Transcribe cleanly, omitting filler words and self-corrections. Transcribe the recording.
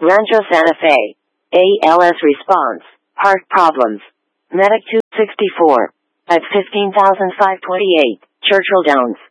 Rancho Santa Fe. ALS response. Heart problems. Medic 264. At 15,528. Churchill Downs.